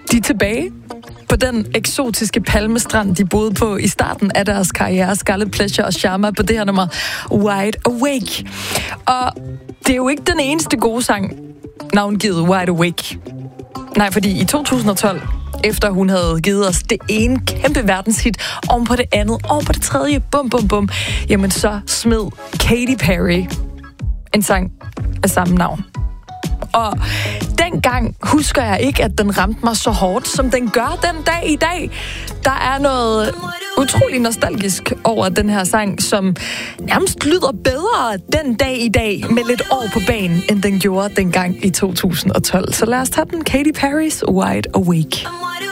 De er tilbage på den eksotiske palmestrand, de boede på i starten af deres karriere. Scarlet Pleasure og Sharma på det her nummer Wide Awake. Og det er jo ikke den eneste gode sang, navngivet Wide Awake. Nej, fordi i 2012, efter hun havde givet os det ene kæmpe verdenshit oven på det andet, oven på det tredje, bum, bum, bum, jamen så smed Katy Perry en sang af samme navn. Og dengang husker jeg ikke, at den ramte mig så hårdt, som den gør den dag i dag. Der er noget utrolig nostalgisk over den her sang, som nærmest lyder bedre den dag i dag, med lidt år på banen, end den gjorde dengang i 2012. Så lad os tage den. Katy Perry's Wide Awake.